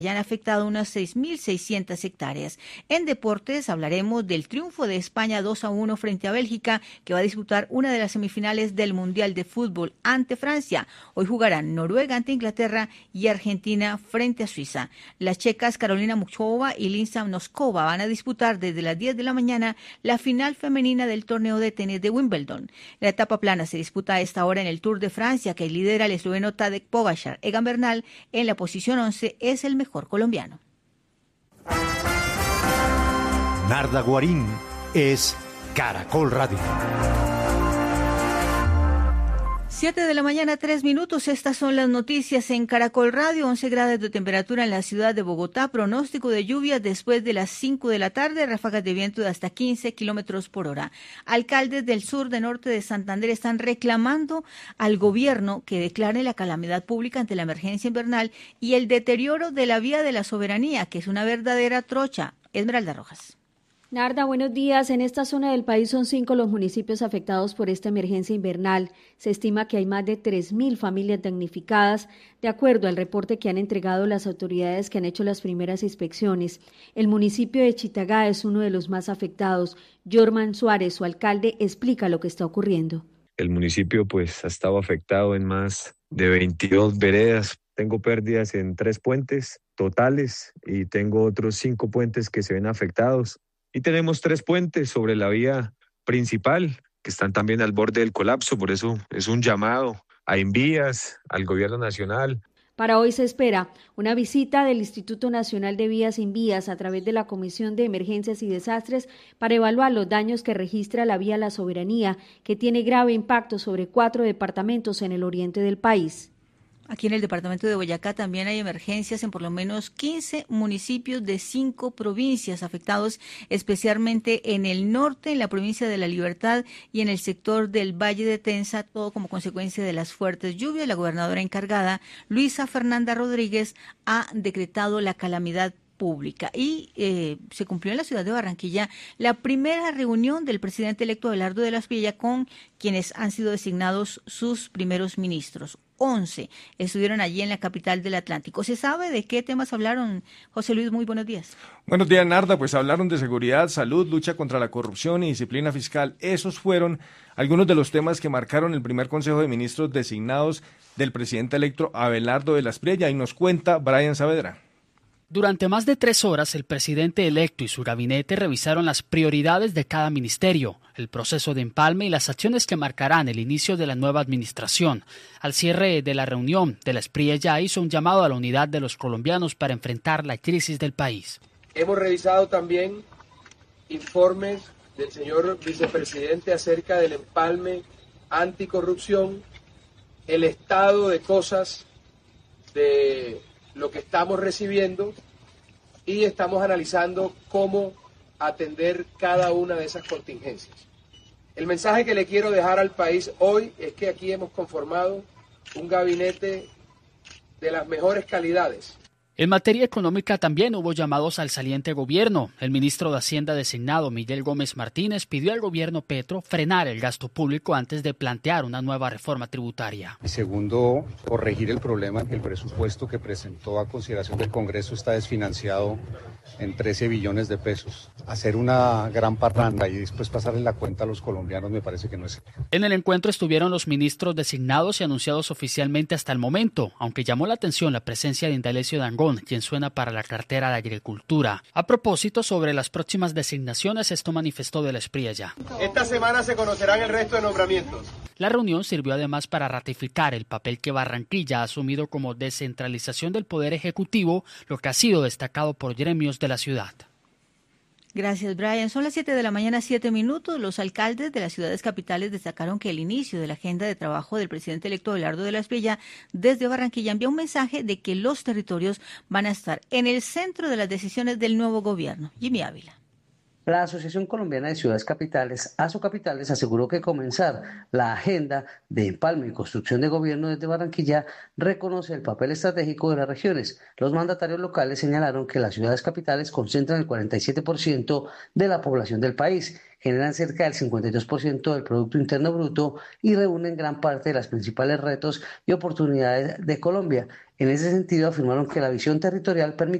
ya han afectado unas 6.600 hectáreas. En deportes hablaremos del triunfo de España 2-1 frente a Bélgica, que va a disputar una de las semifinales del Mundial de Fútbol ante Francia. Hoy jugarán Noruega ante Inglaterra y Argentina frente a Suiza. Las checas Karolina Muchova y Lindsay Noskova van a disputar desde las 10 de la mañana la final femenina del torneo de tenis de Wimbledon. La etapa plana se disputa a esta hora en el Tour de Francia, que lidera el esloveno Tadej Pogačar. Egan Bernal en la posición 11 es el mejor colombiano. Narda Guarín es Caracol Radio. 7 de la mañana, 3 minutos. Estas son las noticias en Caracol Radio. 11 grados de temperatura en la ciudad de Bogotá. Pronóstico de lluvias después de las 5 de la tarde. Ráfagas de viento de hasta 15 kilómetros por hora. Alcaldes del sur de norte de Santander están reclamando al gobierno que declare la calamidad pública ante la emergencia invernal y el deterioro de la vía de la soberanía, que es una verdadera trocha. Esmeralda Rojas. Narda, buenos días. En esta zona del país son 5 los municipios afectados por esta emergencia invernal. Se estima que hay más de 3.000 familias damnificadas, de acuerdo al reporte que han entregado las autoridades que han hecho las primeras inspecciones. El municipio de Chitagá es uno de los más afectados. Jorman Suárez, su alcalde, explica lo que está ocurriendo. El municipio ha estado afectado en más de 22 veredas. Tengo pérdidas en 3 puentes totales y tengo otros 5 puentes que se ven afectados. Y tenemos 3 puentes sobre la vía principal que están también al borde del colapso. Por eso es un llamado a Invías, al gobierno nacional. Para hoy se espera una visita del Instituto Nacional de Vías Invías a través de la Comisión de Emergencias y Desastres para evaluar los daños que registra la vía La Soberanía, que tiene grave impacto sobre 4 departamentos en el oriente del país. Aquí en el departamento de Boyacá también hay emergencias en por lo menos 15 municipios de 5 provincias afectados, especialmente en el norte, en la provincia de La Libertad y en el sector del Valle de Tensa, todo como consecuencia de las fuertes lluvias. La gobernadora encargada, Luisa Fernanda Rodríguez, ha decretado la calamidad pública y se cumplió en la ciudad de Barranquilla la primera reunión del presidente electo Abelardo de la Espriella con quienes han sido designados sus primeros ministros. 11 estuvieron allí en la capital del Atlántico. ¿Se sabe de qué temas hablaron? José Luis, muy buenos días. Buenos días, Narda. Pues hablaron de seguridad, salud, lucha contra la corrupción y disciplina fiscal. Esos fueron algunos de los temas que marcaron el primer Consejo de Ministros designados del presidente electo Abelardo de la Espriella, y nos cuenta Brian Saavedra. Durante más de 3 horas, el presidente electo y su gabinete revisaron las prioridades de cada ministerio, el proceso de empalme y las acciones que marcarán el inicio de la nueva administración. Al cierre de la reunión, de la Espriella hizo un llamado a la unidad de los colombianos para enfrentar la crisis del país. Hemos revisado también informes del señor vicepresidente acerca del empalme anticorrupción, el estado de cosas de lo que estamos recibiendo, y estamos analizando cómo atender cada una de esas contingencias. El mensaje que le quiero dejar al país hoy es que aquí hemos conformado un gabinete de las mejores calidades. En materia económica también hubo llamados al saliente gobierno. El ministro de Hacienda designado, Miguel Gómez Martínez, pidió al gobierno Petro frenar el gasto público antes de plantear una nueva reforma tributaria. Y segundo, corregir el problema que el presupuesto que presentó a consideración del Congreso está desfinanciado en 13 billones de pesos. Hacer una gran parranda y después pasarle la cuenta a los colombianos me parece que no es. En el encuentro estuvieron los ministros designados y anunciados oficialmente hasta el momento, aunque llamó la atención la presencia de Indalecio Dangond, quien suena para la cartera de Agricultura. A propósito, sobre las próximas designaciones, esto manifestó de la Espriella. Esta semana se conocerán el resto de nombramientos. La reunión sirvió además para ratificar el papel que Barranquilla ha asumido como descentralización del Poder Ejecutivo, lo que ha sido destacado por gremios de la ciudad. Gracias, Brian. Son las 7 de la mañana, 7 minutos. Los alcaldes de las ciudades capitales destacaron que el inicio de la agenda de trabajo del presidente electo Abelardo de la Espriella desde Barranquilla envía un mensaje de que los territorios van a estar en el centro de las decisiones del nuevo gobierno. Jimmy Ávila. La Asociación Colombiana de Ciudades Capitales, Asocapitales, aseguró que comenzar la agenda de empalme y construcción de gobierno desde Barranquilla reconoce el papel estratégico de las regiones. Los mandatarios locales señalaron que las ciudades capitales concentran el 47% de la población del país, generan cerca del 52% del Producto Interno Bruto y reúnen gran parte de los principales retos y oportunidades de Colombia. En ese sentido, afirmaron que la visión territorial permite